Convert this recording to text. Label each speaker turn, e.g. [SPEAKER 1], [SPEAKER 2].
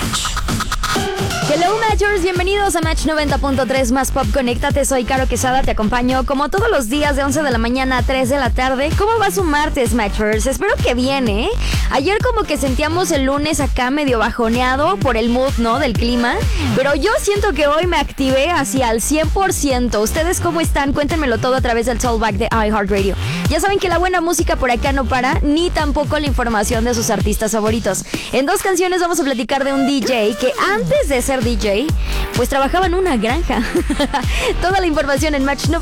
[SPEAKER 1] Hello Matchers, bienvenidos a Match 90.3 más Pop. Conéctate, soy Caro Quesada, te acompaño como todos los días de 11 de la mañana a 3 de la tarde. ¿Cómo va su martes, Matchers? Espero que bien, ¿eh? Ayer como que sentíamos el lunes acá medio bajoneado por el mood, ¿no? Del clima, pero yo siento que hoy me activé hacia al 100%. ¿Ustedes cómo están? Cuéntenmelo todo a través del Talkback de iHeartRadio. Ya saben que la buena música por acá no para, ni tampoco la información de sus artistas favoritos. En 2 canciones vamos a platicar de un DJ que antes de ser DJ, pues trabajaba en una granja. Toda la información en Match 90.